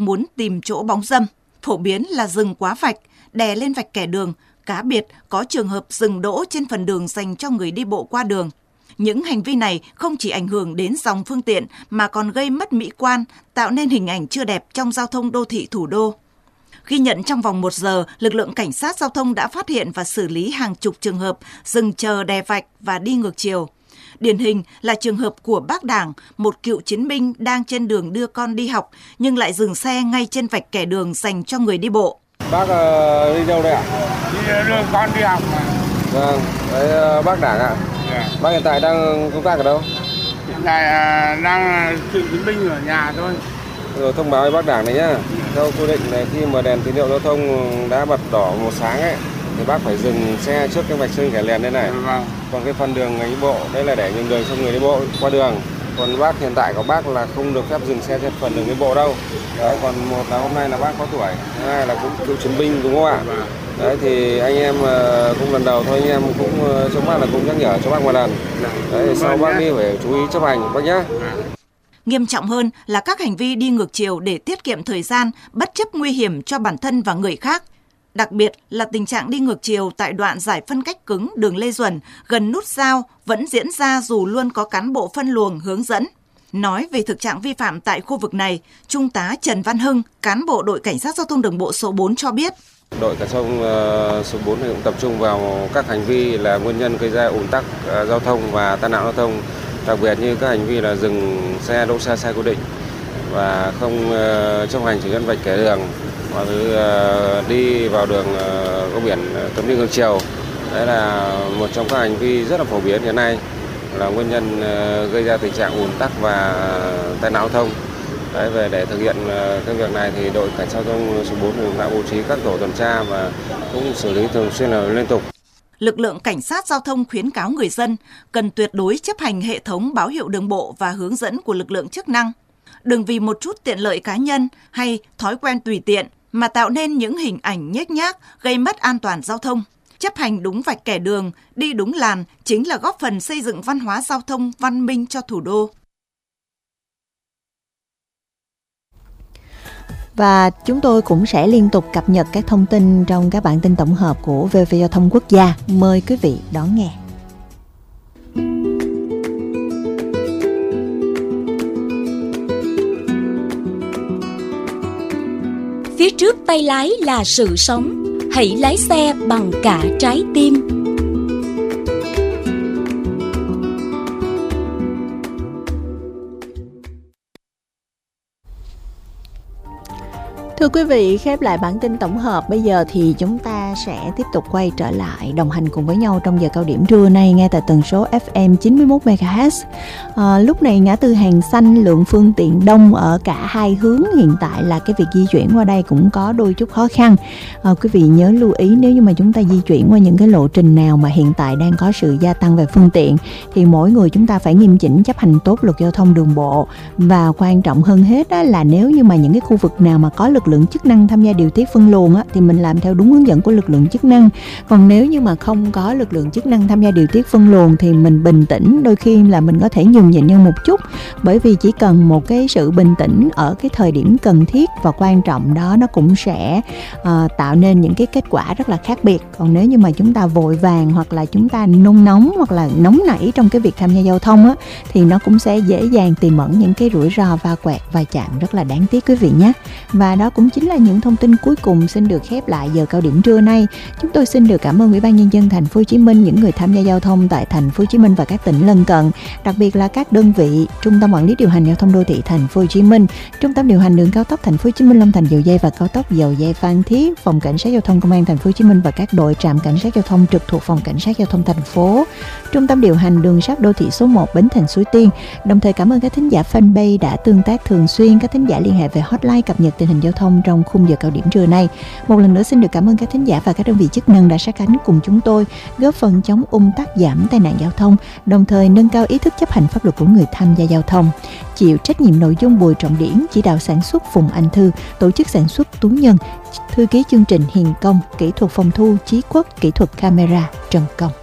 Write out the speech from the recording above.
muốn tìm chỗ bóng râm. Phổ biến là dừng quá vạch, đè lên vạch kẻ đường, cá biệt có trường hợp dừng đỗ trên phần đường dành cho người đi bộ qua đường. Những hành vi này không chỉ ảnh hưởng đến dòng phương tiện mà còn gây mất mỹ quan, tạo nên hình ảnh chưa đẹp trong giao thông đô thị thủ đô. Ghi nhận trong vòng 1 giờ, lực lượng cảnh sát giao thông đã phát hiện và xử lý hàng chục trường hợp dừng chờ đè vạch và đi ngược chiều. Điển hình là trường hợp của bác Đảng, một cựu chiến binh đang trên đường đưa con đi học nhưng lại dừng xe ngay trên vạch kẻ đường dành cho người đi bộ. Bác đi đâu đây ạ? Đi đưa con đi học mà. Vâng, đấy bác Đảng ạ. Bác hiện tại đang công tác ở đâu? Hiện tại đang cựu chiến binh ở nhà thôi. Rồi thông báo với bác Đảng này nhá. Theo quy định này, khi mà đèn tín hiệu giao thông đã bật đỏ màu sáng ấy thì bác phải dừng xe trước cái vạch sơn kẻ liền đây này. Vâng. Còn cái phần đường người đi bộ đây là để nhường đường cho người đi bộ qua đường. Còn bác hiện tại của bác là không được phép dừng xe trên phần đường đi bộ đâu. Đấy, còn một là hôm nay là bác có tuổi, hai là cũng cựu chiến binh đúng không ạ? Đấy thì anh em cũng lần đầu thôi, anh em cũng chống bác là cũng nhắc nhở cho bác một lần. Đấy, sau bác đi phải chú ý chấp hành bác nhé. Nghiêm trọng hơn là các hành vi đi ngược chiều để tiết kiệm thời gian, bất chấp nguy hiểm cho bản thân và người khác. Đặc biệt là tình trạng đi ngược chiều tại đoạn giải phân cách cứng đường Lê Duẩn gần nút giao vẫn diễn ra dù luôn có cán bộ phân luồng hướng dẫn. Nói về thực trạng vi phạm tại khu vực này, Trung tá Trần Văn Hưng, cán bộ đội Cảnh sát Giao thông Đường bộ số 4 cho biết. Đội Cảnh sát số 4 cũng tập trung vào các hành vi là nguyên nhân gây ra ùn tắc giao thông và tai nạn giao thông, đặc biệt như các hành vi là dừng xe, đỗ xe sai quy định và không chấp hành chỉ dẫn vạch kẻ đường, hoặc đi vào đường có biển cấm đi ngược chiều. Đấy là một trong các hành vi rất là phổ biến hiện nay, là nguyên nhân gây ra tình trạng ùn tắc và tai nạn giao thông. Đấy, về để thực hiện cái việc này thì đội Cảnh sát giao thông số 4 đã bố trí các tổ tuần tra và cũng xử lý thường xuyên là liên tục. Lực lượng cảnh sát giao thông khuyến cáo người dân cần tuyệt đối chấp hành hệ thống báo hiệu đường bộ và hướng dẫn của lực lượng chức năng. Đừng vì một chút tiện lợi cá nhân hay thói quen tùy tiện mà tạo nên những hình ảnh nhếch nhác gây mất an toàn giao thông. Chấp hành đúng vạch kẻ đường, đi đúng làn chính là góp phần xây dựng văn hóa giao thông văn minh cho thủ đô. Và chúng tôi cũng sẽ liên tục cập nhật các thông tin trong các bản tin tổng hợp của VV Giao thông Quốc gia. Mời quý vị đón nghe. Phía trước tay lái là sự sống, hãy lái xe bằng cả trái tim. Thưa quý vị, khép lại bản tin tổng hợp, bây giờ thì chúng ta sẽ tiếp tục quay trở lại đồng hành cùng với nhau trong giờ cao điểm trưa nay nghe tại tần số FM 91 MHz. Lúc này ngã tư Hàng Xanh lượng phương tiện đông ở cả hai hướng, hiện tại là cái việc di chuyển qua đây cũng có đôi chút khó khăn. Quý vị nhớ lưu ý, nếu như mà chúng ta di chuyển qua những cái lộ trình nào mà hiện tại đang có sự gia tăng về phương tiện thì mỗi người chúng ta phải nghiêm chỉnh chấp hành tốt luật giao thông đường bộ, và quan trọng hơn hết đó là nếu như mà những cái khu vực nào mà có lực lượng chức năng tham gia điều tiết phân luồng á, thì mình làm theo đúng hướng dẫn của lực lượng chức năng. Còn nếu như mà không có lực lượng chức năng tham gia điều tiết phân luồng thì mình bình tĩnh, đôi khi là mình có thể nhường nhịn hơn một chút, bởi vì chỉ cần một cái sự bình tĩnh ở cái thời điểm cần thiết và quan trọng đó, nó cũng sẽ tạo nên những cái kết quả rất là khác biệt. Còn nếu như mà chúng ta vội vàng hoặc là chúng ta nôn nóng hoặc là nóng nảy trong cái việc tham gia giao thông á, thì nó cũng sẽ dễ dàng tiềm ẩn những cái rủi ro va quẹt va chạm rất là đáng tiếc quý vị nhé. Và đó cũng chính là những thông tin cuối cùng xin được khép lại giờ cao điểm trưa nay. Chúng tôi xin được cảm ơn Ủy ban Nhân dân Thành phố Hồ Chí Minh, những người tham gia giao thông tại Thành phố Hồ Chí Minh và các tỉnh lân cận, đặc biệt là các đơn vị Trung tâm Quản lý điều hành giao thông đô thị Thành phố Hồ Chí Minh, Trung tâm điều hành đường cao tốc Thành phố Hồ Chí Minh Long Thành Dầu Giây và cao tốc Dầu Giây Phan Thiết, Phòng Cảnh sát Giao thông Công an Thành phố Hồ Chí Minh và các đội trạm cảnh sát giao thông trực thuộc Phòng Cảnh sát Giao thông thành phố, Trung tâm điều hành đường sắt đô thị số 1 Bến Thành Suối Tiên. Đồng thời cảm ơn các thính giả fanpage đã tương tác thường xuyên, các thính giả liên hệ về hotline cập nhật tình hình giao thông trong khung giờ cao điểm trưa nay. Một lần nữa xin được cảm ơn các thính giả và các đơn vị chức năng đã sát cánh cùng chúng tôi, góp phần chống ùn tắc, giảm tai nạn giao thông, đồng thời nâng cao ý thức chấp hành pháp luật của người tham gia giao thông. Chịu trách nhiệm nội dung Bùi Trọng Điển, chỉ đạo sản xuất Phùng Anh Thư, tổ chức sản xuất Tú Nhân, thư ký chương trình Hiền Công, kỹ thuật phòng thu Chí Quốc, kỹ thuật camera Trần Công.